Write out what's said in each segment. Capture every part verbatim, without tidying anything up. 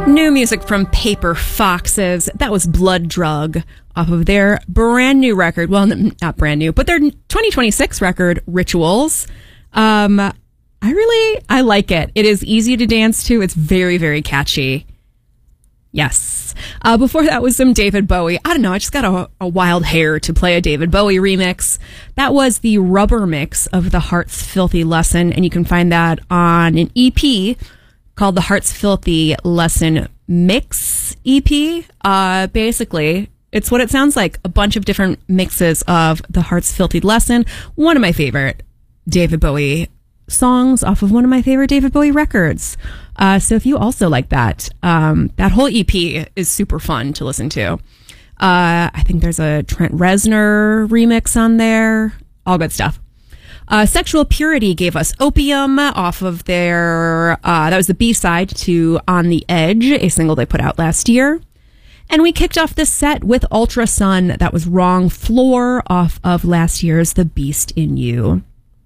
New music from Paper Foxes. That was Blood Drug off of their brand new record. Well, not brand new, but their twenty twenty-six record, Rituals. Um, I really, I like it. It is easy to dance to. It's very, very catchy. Yes. Uh, before that was some David Bowie. I don't know. I just got a, a wild hair to play a David Bowie remix. That was the Rubber mix of the Heart's Filthy Lesson. And you can find that on an E P called the Heart's Filthy Lesson Mix E P. Uh, basically, it's what it sounds like. A bunch of different mixes of the Heart's Filthy Lesson. One of my favorite David Bowie songs off of one of my favorite David Bowie records. Uh, so if you also like that, um, that whole E P is super fun to listen to. Uh, I think there's a Trent Reznor remix on there. All good stuff. Uh, Sexual Purity gave us Opium off of their, uh, that was the B-side to On the Edge, a single they put out last year. And we kicked off this set with Ultra Sun. That was Wrong Floor off of last year's The Beast in You.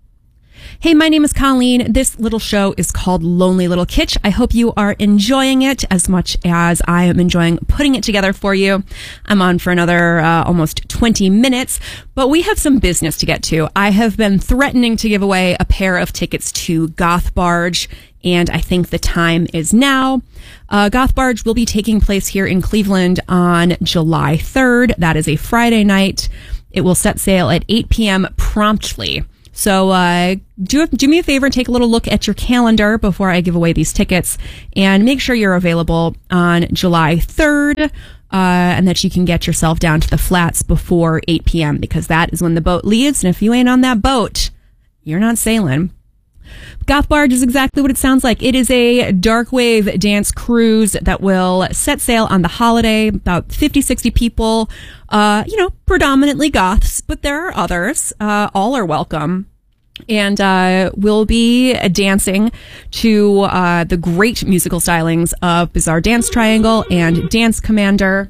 Hey, my name is Colleen. This little show is called Lonely Little Kitsch. I hope you are enjoying it as much as I am enjoying putting it together for you. I'm on for another uh, almost twenty minutes, but we have some business to get to. I have been threatening to give away a pair of tickets to Goth Barge, and I think the time is now. Uh, Goth Barge will be taking place here in Cleveland on July third. That is a Friday night. It will set sail at eight p.m. promptly. So uh, do, do me a favor and take a little look at your calendar before I give away these tickets, and make sure you're available on July third, uh, and that you can get yourself down to the flats before eight p.m. because that is when the boat leaves. And if you ain't on that boat, you're not sailing. Goth Barge is exactly what it sounds like. It is a dark wave dance cruise that will set sail on the holiday. About fifty, sixty people, uh, you know, predominantly goths, but there are others. Uh, all are welcome. And uh, we'll be dancing to uh, the great musical stylings of Bizarre Dance Triangle and Dance Commander.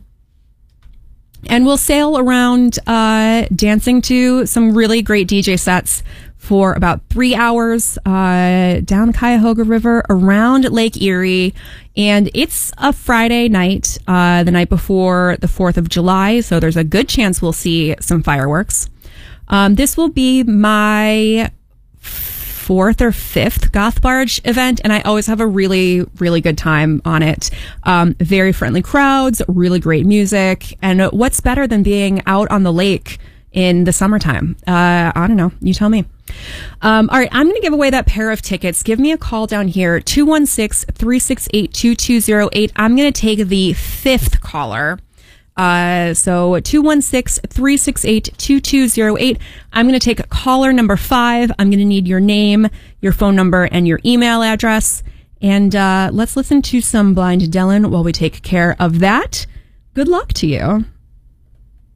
And we'll sail around uh, dancing to some really great D J sets for about three hours uh, down the Cuyahoga River around Lake Erie. And it's a Friday night, uh, the night before the fourth of July. So there's a good chance we'll see some fireworks. Um, this will be my fourth or fifth Goth Barge event, and I always have a really, really good time on it. Um, very friendly crowds, really great music, and what's better than being out on the lake in the summertime? Uh, I don't know. You tell me. Um, all right, I'm going to give away that pair of tickets. Give me a call down here, two one six, three six eight, two two zero eight. I'm going to take the fifth caller. Uh, so two one six, three six eight, two two zero eight. I'm going to take caller number five. I'm going to need your name, your phone number, and your email address. And uh, let's listen to some Blind Dylan while we take care of that. Good luck to you.